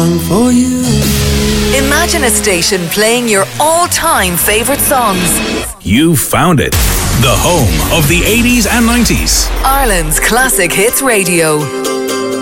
song for you. Imagine a station playing your all-time favourite songs. You found it. The home of the 80s and 90s. Ireland's Classic Hits Radio.